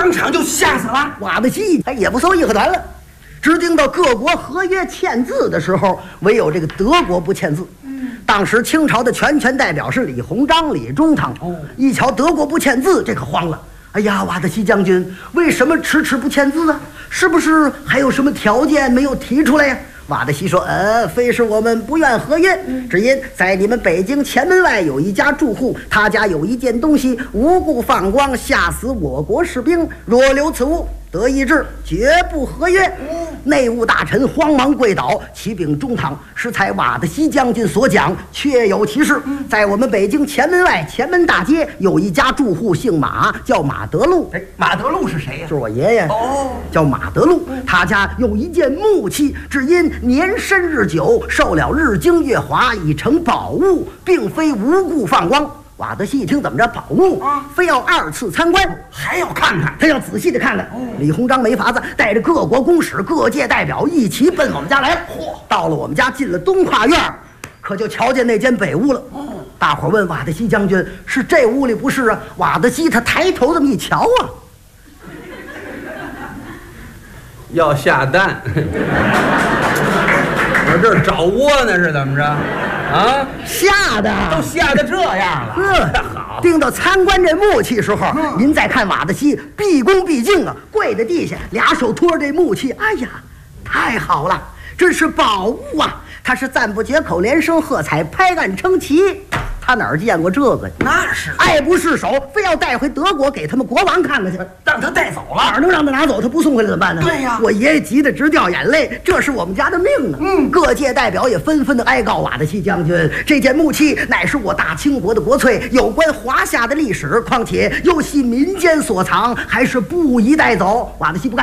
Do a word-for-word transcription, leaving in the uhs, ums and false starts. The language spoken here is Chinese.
当场就吓死了。 瓦德西他也不受义和团了，指定到各国合约签字的时候，唯有这个德国不签字。嗯，当时清朝的全权代表是李鸿章、李中堂。哦，一瞧德国不签字，这可慌了。哎呀，瓦德西将军，为什么迟迟不签字啊？是不是还有什么条件没有提出来呀？瓦德西说：“呃，非是我们不愿合约，只因在你们北京前门外有一家住户，他家有一件东西无故放光，吓死我国士兵。若留此物，得意志，绝不合约。”内务大臣慌忙跪倒，启禀中堂，是才瓦德西将军所讲，确有其事。在我们北京前门外前门大街有一家住户，姓马，叫马德禄。 哎，马德禄是谁呀？ 就是我爷爷。 哦， 叫马德禄。他家有一件木器，只因年深日久，受了日精月华，已成宝物，并非无故放光。瓦德西一听怎么着宝物啊，非要二次参观， 还要看看， 他要仔细的看看。哦，李鸿章没法子，带着各国公使、各界代表一起奔我们家来了。嚯，到了我们家，进了东跨院，可就瞧见那间北屋了。哦，大伙儿问瓦德西将军：“是这屋里不是啊？”瓦德西他抬头这么一瞧啊， 要下蛋。我这儿找窝呢，是怎么着？啊， 吓得都吓得这样了。 嗯，好，定到参观这木器时候，嗯、您再看瓦德西毕恭毕敬啊，跪在地下，俩手托着这木器。哎呀，太好了，这是宝物啊！他是赞不绝口，连声喝彩，拍案称奇。他哪儿见过这个呀？ 那是爱不释手，非要带回德国给他们国王看看去， 让他带走了。 哪能让他拿走？他不送回来怎么办呢？ 对呀， 我爷爷急得直掉眼泪，这是我们家的命呢。嗯，各界代表也纷纷的哀告瓦德西将军，这件木器乃是我大清国的国粹，有关华夏的历史，况且又系民间所藏，还是不宜带走。瓦德西不干。